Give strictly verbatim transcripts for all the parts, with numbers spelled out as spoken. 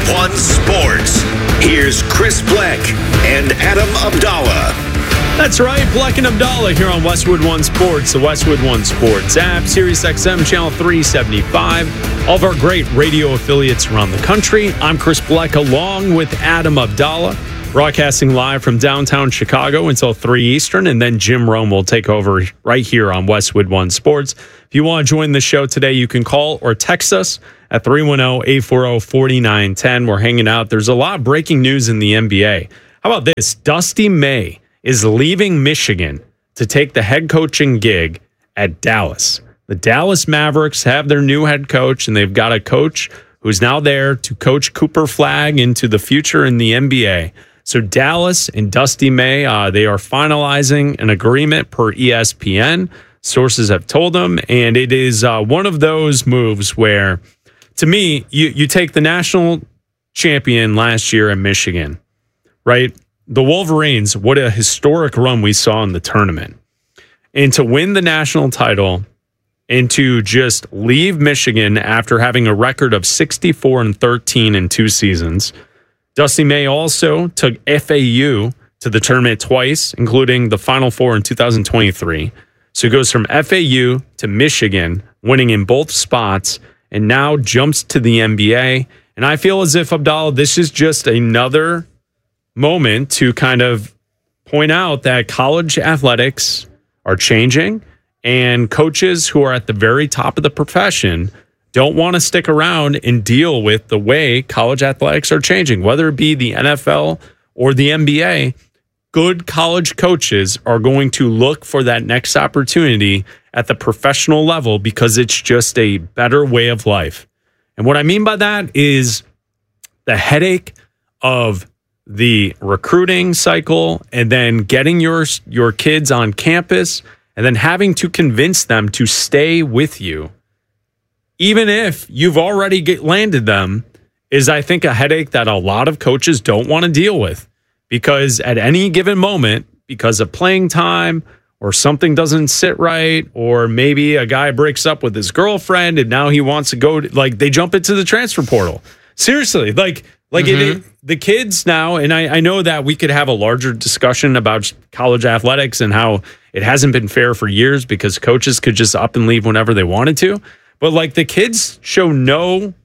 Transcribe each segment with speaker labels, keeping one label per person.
Speaker 1: One Sports. Here's Chris Bleck and Adam Abdallah.
Speaker 2: That's right, Bleck and Abdallah here on Westwood One Sports, the Westwood One Sports app, Sirius X M channel three seventy-five, all of our great radio affiliates around the country. I'm Chris Bleck along with Adam Abdallah, broadcasting live from downtown Chicago until three Eastern, and then Jim Rome will take over right here on Westwood One Sports. If you want to join the show today, you can call or text us at three one zero, eight four zero, four nine one zero. We're hanging out. There's a lot of breaking news in the N B A. How about this? Dusty May is leaving Michigan to take the head coaching gig at Dallas. The Dallas Mavericks have their new head coach, and they've got a coach who's now there to coach Cooper Flagg into the future in the N B A. So Dallas and Dusty May, uh, they are finalizing an agreement per E S P N. Sources have told them, and it is uh, one of those moves where, to me, you, you take the national champion last year at Michigan, right? The Wolverines, what a historic run we saw in the tournament. And to win the national title and to just leave Michigan after having a record of sixty-four and thirteen in two seasons. Dusty May also took F A U to the tournament twice, including the Final Four in two thousand twenty-three. So he goes from F A U to Michigan, winning in both spots, and now jumps to the N B A. And I feel as if, Abdallah, this is just another moment to kind of point out that college athletics are changing, and coaches who are at the very top of the profession don't want to stick around and deal with the way college athletics are changing, whether it be the N F L or the N B A. Good college coaches are going to look for that next opportunity at the professional level because it's just a better way of life. And what I mean by that is the headache of the recruiting cycle and then getting your your kids on campus and then having to convince them to stay with you, even if you've already get landed them, is, I think, a headache that a lot of coaches don't want to deal with, because at any given moment, because of playing time or something doesn't sit right, or maybe a guy breaks up with his girlfriend and now he wants to go, to, like, they jump into the transfer portal. Seriously, like, like mm-hmm. it, it, the kids now, and I, I know that we could have a larger discussion about college athletics and how it hasn't been fair for years because coaches could just up and leave whenever they wanted to. But, like, the kids show no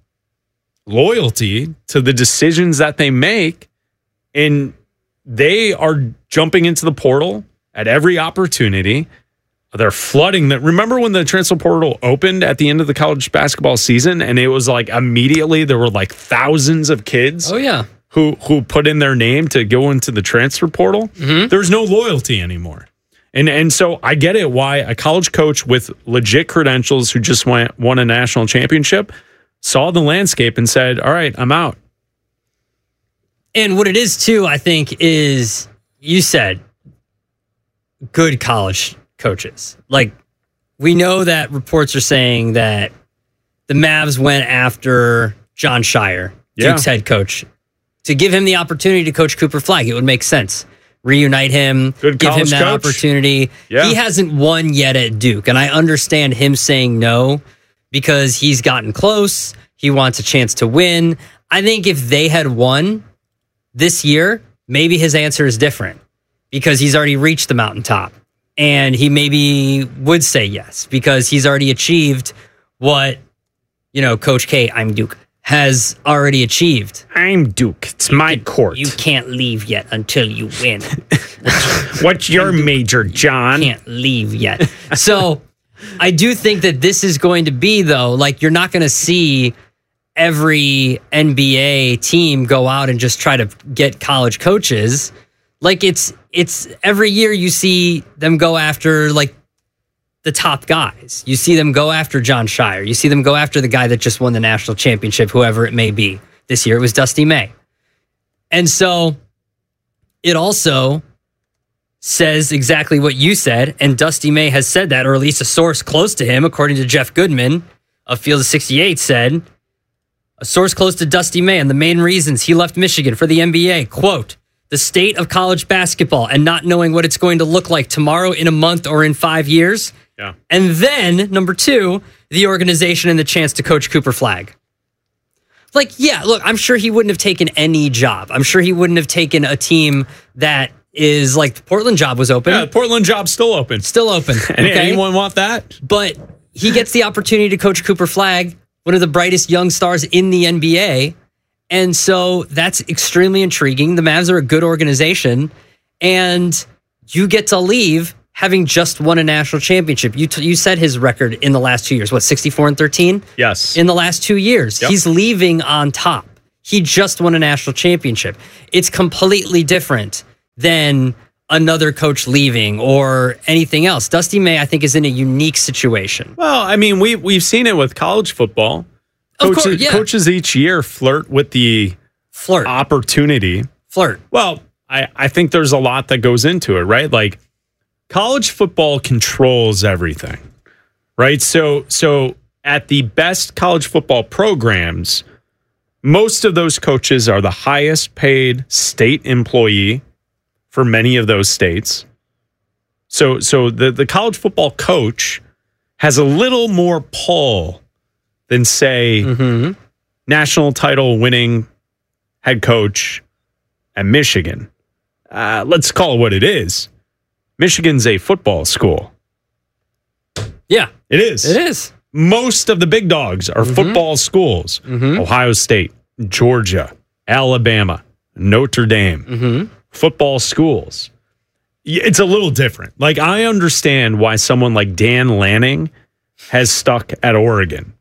Speaker 2: loyalty to the decisions that they make, and they are jumping into the portal at every opportunity. They're flooding that. Remember when the transfer portal opened at the end of the college basketball season, and it was like immediately there were like thousands of kids.
Speaker 3: Oh yeah,
Speaker 2: who who put in their name to go into the transfer portal. Mm-hmm. There's no loyalty anymore, and and so I get it why a college coach with legit credentials who just won won a national championship saw the landscape and said, "All right, I'm out."
Speaker 3: And what it is too, I think, is you said good college coaches. Like, we know that reports are saying that the Mavs went after Jon Scheyer, Duke's yeah. head coach, to give him the opportunity to coach Cooper Flagg. It would make sense. Reunite him,
Speaker 2: Good
Speaker 3: give him that
Speaker 2: coach.
Speaker 3: opportunity. Yeah. He hasn't won yet at Duke, and I understand him saying no because he's gotten close. He wants a chance to win. I think if they had won this year, maybe his answer is different because he's already reached the mountaintop. And he maybe would say yes because he's already achieved what, you know, Coach K, I'm Duke, has already achieved.
Speaker 2: I'm Duke. It's my
Speaker 3: you,
Speaker 2: court.
Speaker 3: You can't leave yet until you win.
Speaker 2: What's your major, John?
Speaker 3: Can't leave yet. So I do think that this is going to be, though, like, you're not going to see every N B A team go out and just try to get college coaches. Like, it's it's every year you see them go after, like, the top guys. You see them go after Jon Scheyer. You see them go after the guy that just won the national championship, whoever it may be. This year it was Dusty May. And so it also says exactly what you said, and Dusty May has said that, or at least a source close to him, according to Jeff Goodman of Field of sixty-eight, said, a source close to Dusty May and the main reasons he left Michigan for the N B A, quote, the state of college basketball and not knowing what it's going to look like tomorrow, in a month, or in five years.
Speaker 2: Yeah.
Speaker 3: And then, number two, the organization and the chance to coach Cooper Flagg. Like, yeah, look, I'm sure he wouldn't have taken any job. I'm sure he wouldn't have taken a team that is like the Portland job was open.
Speaker 2: Yeah, the Portland job's still open.
Speaker 3: Still open.
Speaker 2: Any-
Speaker 3: Okay?
Speaker 2: Anyone want that?
Speaker 3: But he gets the opportunity to coach Cooper Flagg, one of the brightest young stars in the N B A. And so that's extremely intriguing. The Mavs are a good organization, and you get to leave having just won a national championship. You t- you said his record in the last two years, what, sixty-four and thirteen?
Speaker 2: Yes.
Speaker 3: In the last two years.
Speaker 2: Yep.
Speaker 3: He's leaving on top. He just won a national championship. It's completely different than another coach leaving or anything else. Dusty May, I think, is in a unique situation.
Speaker 2: Well, I mean, we, we've seen it with college football.
Speaker 3: Of
Speaker 2: Coaches,
Speaker 3: course, yeah.
Speaker 2: coaches each year flirt with the
Speaker 3: Flirt.
Speaker 2: opportunity.
Speaker 3: Flirt.
Speaker 2: Well, I, I think there's a lot that goes into it, right? Like, college football controls everything, right? So, so at the best college football programs, most of those coaches are the highest paid state employee for many of those states. So, so the, the college football coach has a little more pull than, say,
Speaker 3: Mm-hmm.
Speaker 2: national title winning head coach at Michigan. Uh, let's call it what it is. Michigan's a football school.
Speaker 3: Yeah,
Speaker 2: It is.
Speaker 3: it is.
Speaker 2: Most of the big dogs are football schools. Ohio State, Georgia, Alabama, Notre Dame, football schools. Y- It's a little different. Like, I understand why someone like Dan Lanning has stuck at Oregon.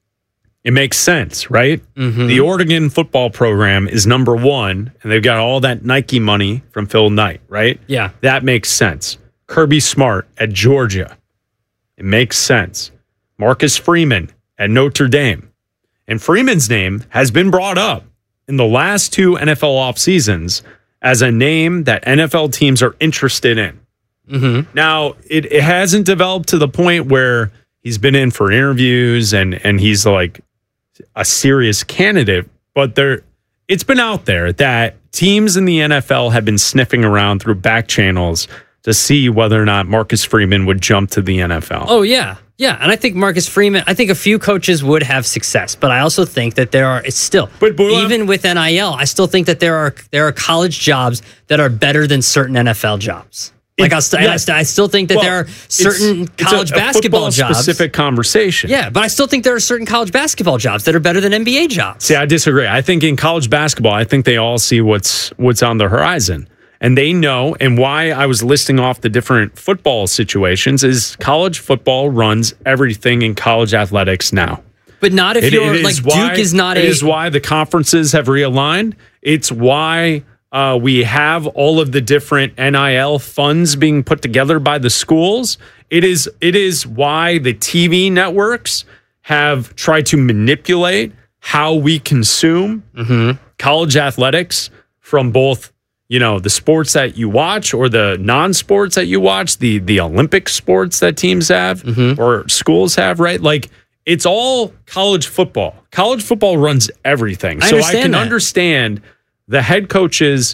Speaker 2: It makes sense, right? The Oregon football program is number one, and they've got all that Nike money from Phil Knight, right?
Speaker 3: Yeah.
Speaker 2: That makes sense. Kirby Smart at Georgia. It makes sense. Marcus Freeman at Notre Dame. And Freeman's name has been brought up in the last two N F L off seasons as a name that N F L teams are interested in.
Speaker 3: Mm-hmm.
Speaker 2: Now, it, it hasn't developed to the point where he's been in for interviews and and he's like a serious candidate, but there it's been out there that teams in the N F L have been sniffing around through back channels to see whether or not Marcus Freeman would jump to the N F L.
Speaker 3: Oh, yeah. Yeah. And I think Marcus Freeman, I think a few coaches would have success, but I also think that there are, it's still,
Speaker 2: But, but
Speaker 3: even with N I L, I still think that there are there are college jobs that are better than certain N F L jobs. Like, I, st-
Speaker 2: yeah.
Speaker 3: I, st- I still think that
Speaker 2: Well,
Speaker 3: there are certain
Speaker 2: it's- it's
Speaker 3: college
Speaker 2: a, a
Speaker 3: basketball jobs.
Speaker 2: specific conversation.
Speaker 3: Yeah, but I still think there are certain college basketball jobs that are better than N B A jobs.
Speaker 2: See, I disagree. I think in college basketball, I think they all see what's what's on the horizon. And they know, and why I was listing off the different football situations is college football runs everything in college athletics now.
Speaker 3: But not if
Speaker 2: It-
Speaker 3: you're
Speaker 2: it
Speaker 3: like
Speaker 2: is
Speaker 3: Duke
Speaker 2: why-
Speaker 3: is not
Speaker 2: It
Speaker 3: a.
Speaker 2: is why the conferences have realigned. It's why uh, we have all of the different N I L funds being put together by the schools. It is it is why the T V networks have tried to manipulate how we consume college athletics from both, you know, the sports that you watch or the non-sports that you watch, the the Olympic sports that teams have or schools have, right? Like, it's all college football. College football runs everything.
Speaker 3: I
Speaker 2: so I
Speaker 3: understand
Speaker 2: can
Speaker 3: that.
Speaker 2: understand the head coaches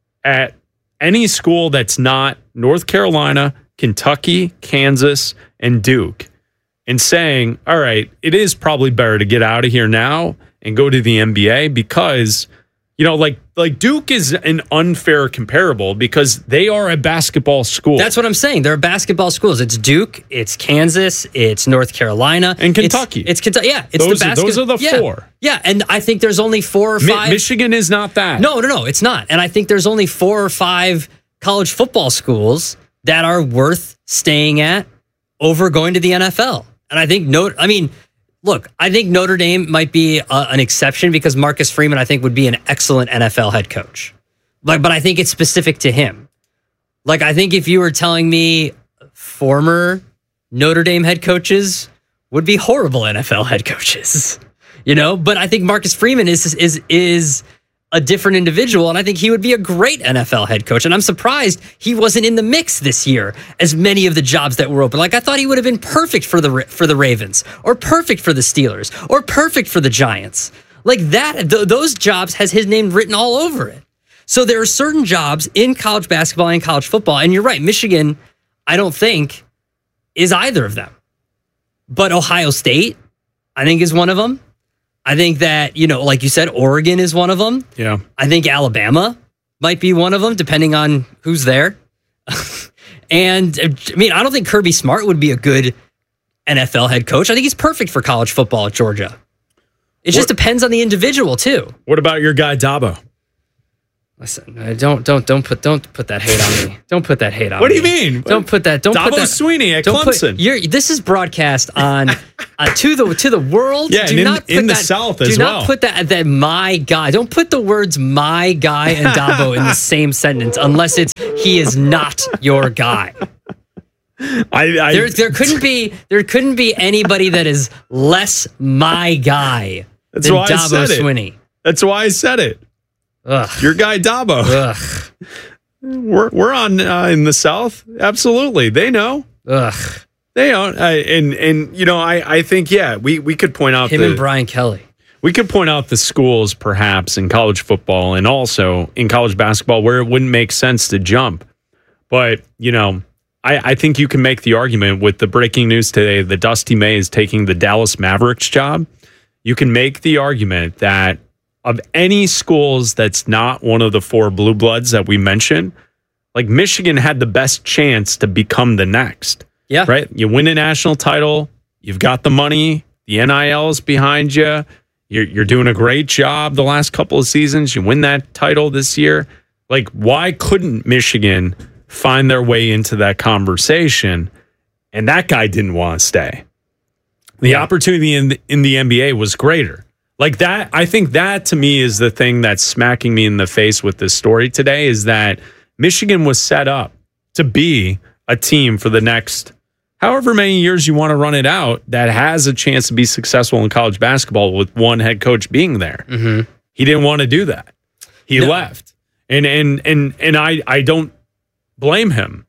Speaker 2: at any school that's not North Carolina, Kentucky, Kansas, and Duke, and saying, all right, it is probably better to get out of here now and go to the N B A because, you know, like like Duke is an unfair comparable because they are a basketball school.
Speaker 3: That's what I'm saying. There are basketball schools. It's Duke, it's Kansas, it's North Carolina,
Speaker 2: And Kentucky.
Speaker 3: It's, it's Kentucky. Yeah, it's
Speaker 2: Those
Speaker 3: the
Speaker 2: are-
Speaker 3: basket.
Speaker 2: those are the
Speaker 3: yeah.
Speaker 2: four.
Speaker 3: Yeah, and I think there's only four or
Speaker 2: Mi-
Speaker 3: five.
Speaker 2: Michigan is not that.
Speaker 3: No, no, no, it's not. And I think there's only four or five college football schools that are worth staying at over going to the N F L. And I think Notre. I mean, look, I think Notre Dame might be a, an exception because Marcus Freeman, I think, would be an excellent N F L head coach. Like, but I think it's specific to him. Like, I think if you were telling me former Notre Dame head coaches would be horrible N F L head coaches, you know. But I think Marcus Freeman is is is a different individual, and I think he would be a great N F L head coach. And I'm surprised he wasn't in the mix this year as many of the jobs that were open. Like, I thought he would have been perfect for the for the Ravens, or perfect for the Steelers, or perfect for the Giants. Like that, th- those jobs has his name written all over it. So there are certain jobs in college basketball and college football, and you're right, Michigan, I don't think is either of them. But Ohio State, I think, is one of them. I think that, you know, like you said, Oregon is one of them.
Speaker 2: Yeah.
Speaker 3: I think Alabama might be one of them, depending on who's there. And I mean, I don't think Kirby Smart would be a good N F L head coach. I think he's perfect for college football at Georgia. It just what, depends on the individual too.
Speaker 2: What about your guy Dabo?
Speaker 3: Listen, uh, don't don't don't put don't put that hate on me. Don't put that hate on me.
Speaker 2: What do you mean?
Speaker 3: Don't put that. Don't
Speaker 2: Dabo
Speaker 3: put that.
Speaker 2: Sweeney at
Speaker 3: don't
Speaker 2: Clemson.
Speaker 3: Put, you're, this is broadcast on uh, to the to the world.
Speaker 2: Yeah,
Speaker 3: do
Speaker 2: and in,
Speaker 3: not put
Speaker 2: in the
Speaker 3: that,
Speaker 2: South
Speaker 3: do
Speaker 2: as
Speaker 3: well.
Speaker 2: well.
Speaker 3: Do not put that that my guy. Don't put the words my guy and Dabo in the same sentence unless it's he is not your guy.
Speaker 2: I, I
Speaker 3: there there couldn't be there couldn't be anybody that is less my guy
Speaker 2: that's
Speaker 3: than
Speaker 2: why
Speaker 3: Dabo
Speaker 2: I said
Speaker 3: Sweeney.
Speaker 2: It. That's why I said it.
Speaker 3: Ugh.
Speaker 2: Your guy Dabo.
Speaker 3: Ugh.
Speaker 2: We're we're on uh, in the South. Absolutely, they know.
Speaker 3: Ugh.
Speaker 2: They know. Uh, and and you know, I, I think yeah, we, we could point out
Speaker 3: him
Speaker 2: the,
Speaker 3: and Brian Kelly.
Speaker 2: We could point out the schools perhaps in college football and also in college basketball where it wouldn't make sense to jump. But you know, I, I think you can make the argument with the breaking news today that Dusty May is taking the Dallas Mavericks job. You can make the argument that of any schools that's not one of the four blue bloods that we mentioned, like Michigan had the best chance to become the next.
Speaker 3: Yeah.
Speaker 2: Right? You win a national title, you've got the money, the N I L's behind you, you're, you're doing a great job the last couple of seasons, you win that title this year. Like, why couldn't Michigan find their way into that conversation? And that guy didn't want to stay. The yeah. opportunity in the, in the N B A was greater. Like that, I think that to me is the thing that's smacking me in the face with this story today is that Michigan was set up to be a team for the next however many years you want to run it out that has a chance to be successful in college basketball with one head coach being there.
Speaker 3: Mm-hmm.
Speaker 2: He didn't want to do that. He no. left. And and and and I I don't blame him.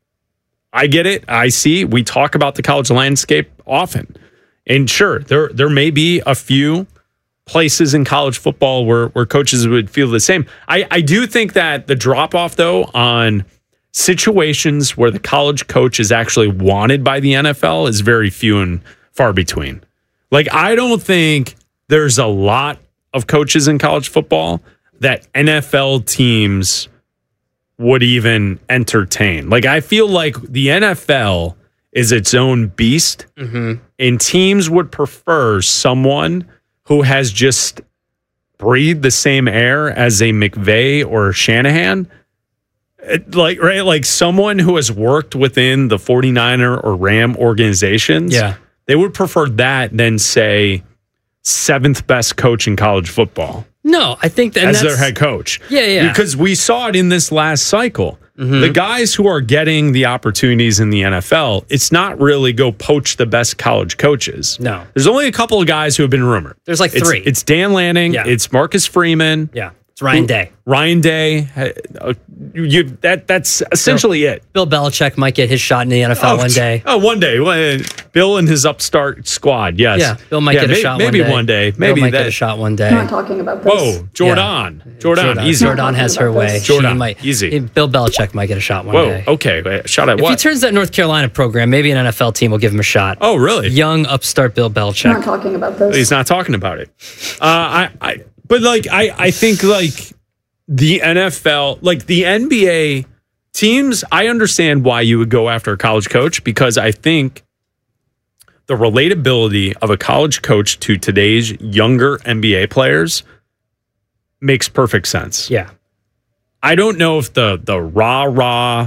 Speaker 2: I get it. I see. We talk about the college landscape often. And sure, there there may be a few places in college football where, where coaches would feel the same. I, I do think that the drop-off, though, on situations where the college coach is actually wanted by the N F L is very few and far between. Like, I don't think there's a lot of coaches in college football that N F L teams would even entertain. Like, I feel like the N F L is its own beast,
Speaker 3: mm-hmm.
Speaker 2: and teams would prefer someone who has just breathed the same air as a McVay or Shanahan. It, like, right? Like someone who has worked within the 49er or Ram organizations.
Speaker 3: Yeah.
Speaker 2: They would prefer that than, say, seventh best coach in college football.
Speaker 3: No, I think that
Speaker 2: as their head coach.
Speaker 3: Yeah, yeah.
Speaker 2: Because we saw it in this last cycle.
Speaker 3: Mm-hmm.
Speaker 2: The guys who are getting the opportunities in the N F L, it's not really go poach the best college coaches.
Speaker 3: No.
Speaker 2: There's only a couple of guys who have been rumored.
Speaker 3: There's like
Speaker 2: it's,
Speaker 3: three.
Speaker 2: It's Dan Lanning.
Speaker 3: Yeah.
Speaker 2: It's Marcus Freeman.
Speaker 3: Yeah. It's Ryan Day.
Speaker 2: Ryan Day. Uh, you, that That's essentially
Speaker 3: Bill,
Speaker 2: it.
Speaker 3: Bill Belichick might get his shot in the N F L
Speaker 2: oh,
Speaker 3: one day.
Speaker 2: Oh, one day. Bill and his upstart squad, yes.
Speaker 3: Yeah, Bill might
Speaker 2: yeah,
Speaker 3: get a
Speaker 2: may,
Speaker 3: shot
Speaker 2: maybe
Speaker 3: one day.
Speaker 2: one day.
Speaker 3: Bill
Speaker 2: Maybe
Speaker 3: might
Speaker 2: that,
Speaker 3: get a shot one day.
Speaker 4: I'm not talking about this.
Speaker 2: Whoa, Jordan.
Speaker 3: Yeah.
Speaker 2: Jordan,
Speaker 3: Jordan,
Speaker 2: easy.
Speaker 3: Jordan has her way.
Speaker 2: Jordan,
Speaker 3: she might,
Speaker 2: easy.
Speaker 3: Bill Belichick might get a shot one
Speaker 2: Whoa,
Speaker 3: day.
Speaker 2: okay. Wait, shot at
Speaker 3: if
Speaker 2: what?
Speaker 3: he turns that North Carolina program, maybe an N F L team will give him a shot.
Speaker 2: Oh, really?
Speaker 3: Young upstart Bill Belichick.
Speaker 4: I'm not talking about this.
Speaker 2: He's not talking about it. Uh, I, I, but like, I, I think like the N F L, like the N B A teams, I understand why you would go after a college coach because I think the relatability of a college coach to today's younger N B A players makes perfect sense.
Speaker 3: Yeah.
Speaker 2: I don't know if the the rah-rah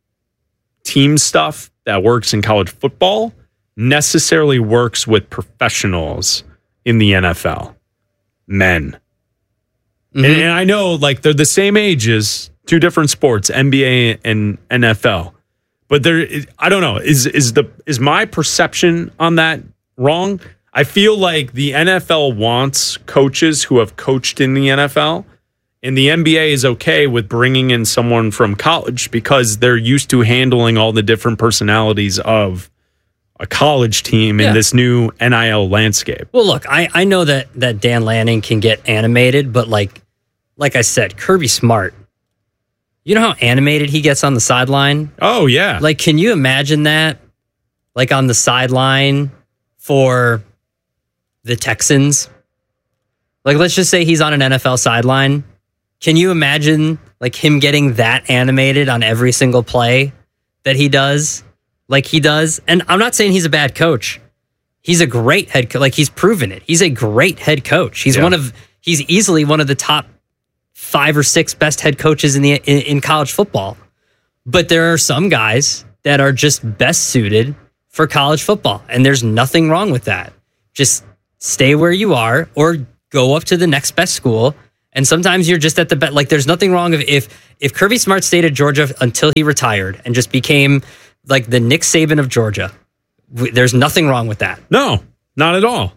Speaker 2: team stuff that works in college football necessarily works with professionals in the N F L. Men. Mm-hmm. And, and I know like they're the same ages, two different sports, N B A and N F L. But there, I don't know. Is is the is my perception on that wrong? I feel like the N F L wants coaches who have coached in the N F L, and the N B A is okay with bringing in someone from college because they're used to handling all the different personalities of a college team in
Speaker 3: yeah.
Speaker 2: this new N I L landscape.
Speaker 3: Well, look, I, I know that that Dan Lanning can get animated, but like like I said, Kirby Smart. You know how animated he gets on the sideline?
Speaker 2: Oh, yeah.
Speaker 3: Like, can you imagine that? Like, on the sideline for the Texans? Like, let's just say he's on an N F L sideline. Can you imagine like him getting that animated on every single play that he does? Like he does. And I'm not saying he's a bad coach. He's a great head coach. Like he's proven it. He's a great head coach. He's yeah. one of, he's easily one of the top five or six best head coaches in the in, in college football. But there are some guys that are just best suited for college football. And there's nothing wrong with that. Just stay where you are or go up to the next best school. And sometimes you're just at the best. Like there's nothing wrong if, if, if Kirby Smart stayed at Georgia until he retired and just became like the Nick Saban of Georgia. There's nothing wrong with that.
Speaker 2: No, not at all.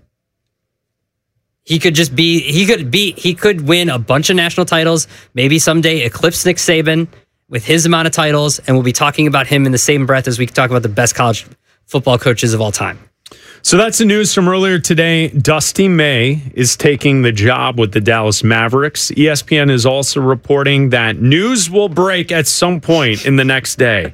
Speaker 3: He could just be, he could be, he could win a bunch of national titles, maybe someday eclipse Nick Saban with his amount of titles, and we'll be talking about him in the same breath as we talk about the best college football coaches of all time.
Speaker 2: So that's the news from earlier today. Dusty May is taking the job with the Dallas Mavericks. E S P N is also reporting that news will break at some point in the next day.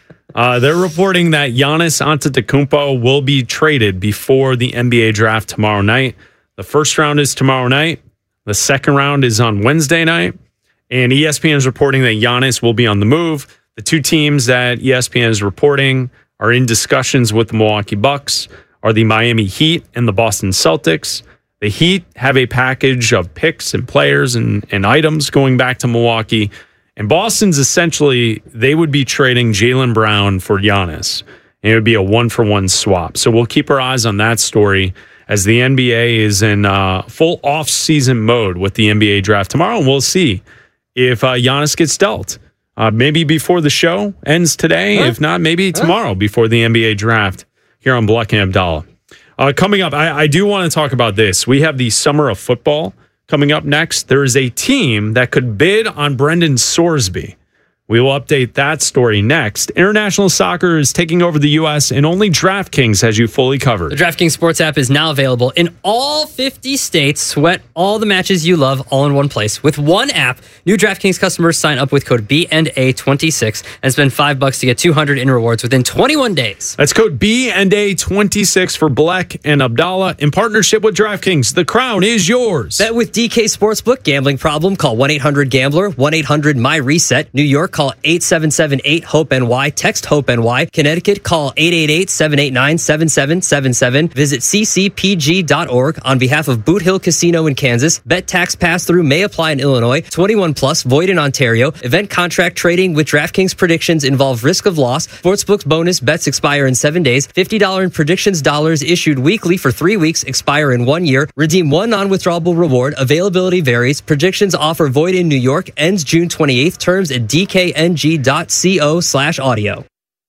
Speaker 2: Uh, they're reporting that Giannis Antetokounmpo will be traded before the N B A draft tomorrow night. The first round is tomorrow night. The second round is on Wednesday night. And E S P N is reporting that Giannis will be on the move. The two teams that E S P N is reporting are in discussions with the Milwaukee Bucks are the Miami Heat and the Boston Celtics. The Heat have a package of picks and players and, and items going back to Milwaukee. And Boston's essentially, they would be trading Jaylen Brown for Giannis. And it would be a one-for-one swap. So we'll keep our eyes on that story as the N B A is in uh, full off-season mode with the N B A draft tomorrow. And we'll see if uh, Giannis gets dealt. Uh, maybe before the show ends today. Huh? If not, maybe tomorrow huh? before the N B A draft here on Bleck and Abdallah. Uh, coming up, I, I do want to talk about this. We have the Summer of Football coming up next. There is a team that could bid on Brendan Sorsby. We will update that story next. International soccer is taking over the U S, and only DraftKings has you fully covered.
Speaker 3: The DraftKings Sports app is now available in all fifty states. Sweat all the matches you love all in one place. With one app, new DraftKings customers sign up with code B and A twenty-six and spend five bucks to get two hundred in rewards within twenty-one days.
Speaker 2: That's code B and A twenty-six for Bleck and Abdallah in partnership with DraftKings. The crown is yours.
Speaker 3: Bet with D K Sportsbook. Gambling problem? Call one eight hundred gambler, one eight hundred my reset. New York, call eight seven seven eight hope N Y. Text HOPE-NY. Connecticut, call eight eight eight, seven eight nine, seven seven seven seven. Visit c c p g dot org on behalf of Boot Hill Casino in Kansas. Bet tax pass-through may apply in Illinois. twenty-one plus, void in Ontario. Event contract trading with DraftKings predictions involve risk of loss. Sportsbook's bonus bets expire in seven days. fifty dollars in predictions dollars issued weekly for three weeks, expire in one year. Redeem one non-withdrawable reward. Availability varies. Predictions offer void in New York. Ends June twenty-eighth. Terms at d k n g dot co slash audio.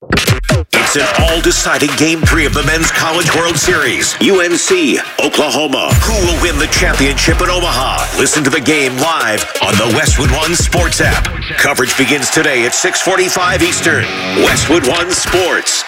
Speaker 1: It's an all-deciding Game three of the Men's College World Series. U N C, Oklahoma. Who will win the championship in Omaha? Listen to the game live on the Westwood One Sports app. Coverage begins today at six forty-five Eastern. Westwood One Sports.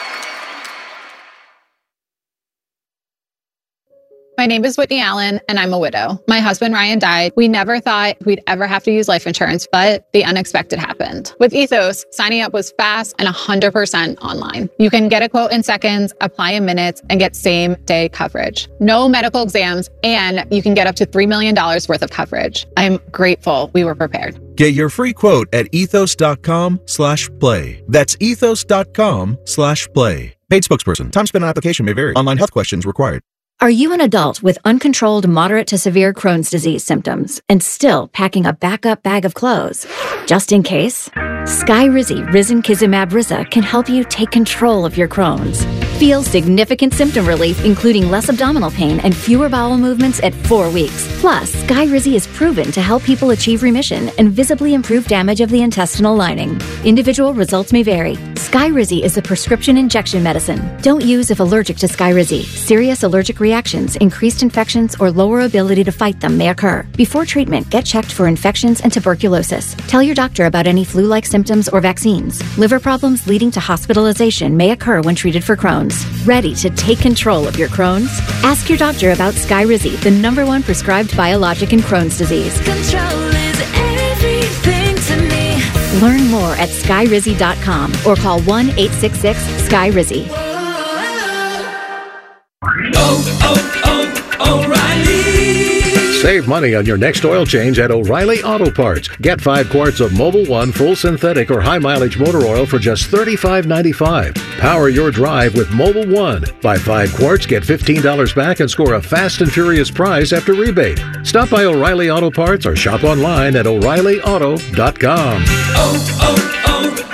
Speaker 4: My name is Whitney Allen, and I'm a widow. My husband, Ryan, died. We never thought we'd ever have to use life insurance, but the unexpected happened. With Ethos, signing up was fast and one hundred percent online. You can get a quote in seconds, apply in minutes, and get same-day coverage. No medical exams, and you can get up to three million dollars worth of coverage. I'm grateful we were prepared.
Speaker 5: Get your free quote at ethos.com slash play. That's ethos.com slash play. Paid spokesperson. Time spent on application may vary. Online health questions required.
Speaker 6: Are you an adult with uncontrolled moderate to severe Crohn's disease symptoms and still packing a backup bag of clothes? Just in case, Skyrizi Risankizumab Riza can help you take control of your Crohn's. Feel significant symptom relief, including less abdominal pain and fewer bowel movements at four weeks. Plus, Skyrizi is proven to help people achieve remission and visibly improve damage of the intestinal lining. Individual results may vary. Skyrizi is a prescription injection medicine. Don't use if allergic to Skyrizi. Serious allergic reactions, increased infections, or lower ability to fight them may occur. Before treatment, get checked for infections and tuberculosis. Tell your doctor about any flu-like symptoms or vaccines. Liver problems leading to hospitalization may occur when treated for Crohn's. Ready to take control of your Crohn's? Ask your doctor about Skyrizi, the number one prescribed biologic in Crohn's disease. Control is everything to me. Learn more at skyrizi dot com or call one eight six six sky rizi.
Speaker 7: Oh, oh, oh, O'Reilly Save money on your next oil change at O'Reilly Auto Parts. Get five quarts of Mobil one full synthetic or high mileage motor oil for just thirty-five ninety-five. Power your drive with Mobil one. Buy five quarts, get fifteen dollars back, and score a fast and furious prize after rebate. Stop by O'Reilly Auto Parts or shop online at O'Reilly Auto dot com.
Speaker 8: Oh,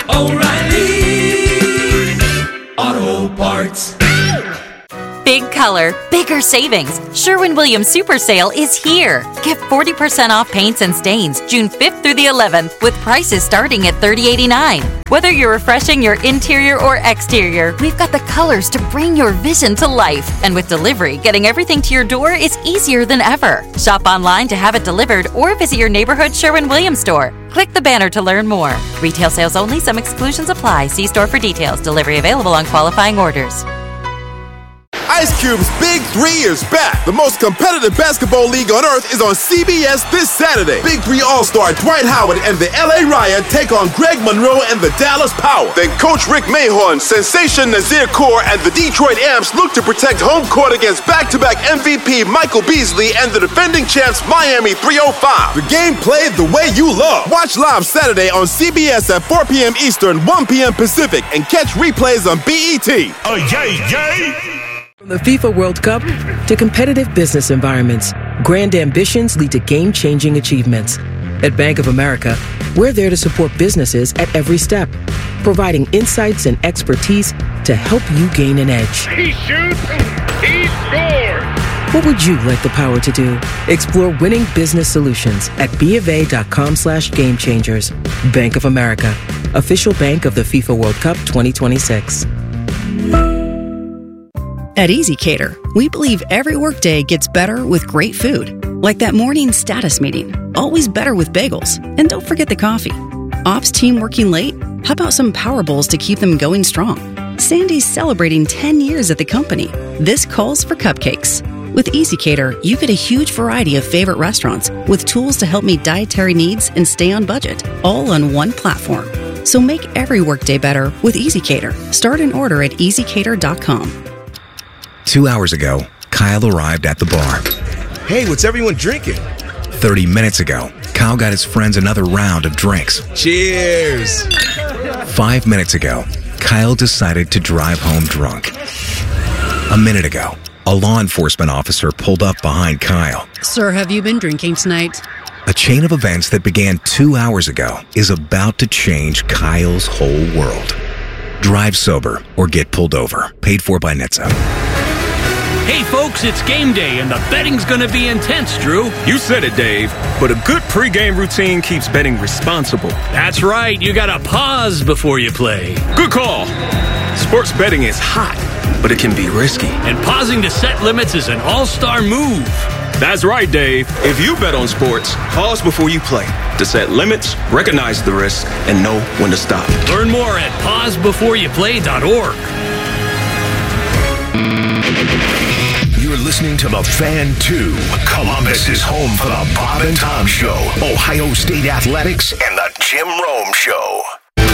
Speaker 8: oh, oh, O'Reilly Auto Parts.
Speaker 9: Big color, bigger savings. Sherwin-Williams Super Sale is here. Get forty percent off paints and stains June fifth through the eleventh with prices starting at thirty eighty-nine. Whether you're refreshing your interior or exterior, we've got the colors to bring your vision to life. And with delivery, getting everything to your door is easier than ever. Shop online to have it delivered or visit your neighborhood Sherwin-Williams store. Click the banner to learn more. Retail sales only. Some exclusions apply. See store for details. Delivery available on qualifying orders.
Speaker 10: Ice Cube's Big Three is back. The most competitive basketball league on earth is on C B S this Saturday. Big Three All-Star Dwight Howard and the L A Riot take on Greg Monroe and the Dallas Power. Then Coach Rick Mahorn, Sensation Nazir Kaur, and the Detroit Amps look to protect home court against back-to-back M V P Michael Beasley and the defending champs Miami three oh five. The game played the way you love. Watch live Saturday on C B S at four p.m. Eastern, one p.m. Pacific, and catch replays on B E T.
Speaker 11: Oh, yay, yay! From the FIFA World Cup to competitive business environments, grand ambitions lead to game-changing achievements. At Bank of America, we're there to support businesses at every step, providing insights and expertise to help you gain an edge.
Speaker 12: He shoots, he scores!
Speaker 11: What would you like the power to do? Explore winning business solutions at BofA.com slash game changers. Bank of America, official bank of the FIFA World Cup twenty twenty-six.
Speaker 13: At EasyCater, we believe every workday gets better with great food. Like that morning status meeting, always better with bagels. And don't forget the coffee. Ops team working late? How about some Power Bowls to keep them going strong? Sandy's celebrating ten years at the company. This calls for cupcakes. With EasyCater, you get a huge variety of favorite restaurants with tools to help meet dietary needs and stay on budget, all on one platform. So make every workday better with EasyCater. Start an order at easy cater dot com.
Speaker 14: Two hours ago, Kyle arrived at the bar.
Speaker 15: Hey, what's everyone drinking?
Speaker 14: Thirty minutes ago, Kyle got his friends another round of drinks.
Speaker 15: Cheers!
Speaker 14: Five minutes ago, Kyle decided to drive home drunk. A minute ago, a law enforcement officer pulled up behind Kyle.
Speaker 16: Sir, have you been drinking tonight?
Speaker 14: A chain of events that began two hours ago is about to change Kyle's whole world. Drive sober or get pulled over. Paid for by N H T S A.
Speaker 17: Hey folks, it's game day and the betting's gonna be intense, Drew.
Speaker 18: You said it, Dave, but a good pregame routine keeps betting responsible.
Speaker 17: That's right, you gotta pause before you play.
Speaker 18: Good call. Sports betting is hot, but it can be risky.
Speaker 17: And pausing to set limits is an all-star move.
Speaker 18: That's right, Dave. If you bet on sports, pause before you play to set limits, recognize the risk, and know when to stop.
Speaker 17: Learn more at pause before you play dot org.
Speaker 1: You're listening to The Fan two. Columbus is home for the Bob and Tom Show, Ohio State Athletics, and the Jim Rome Show.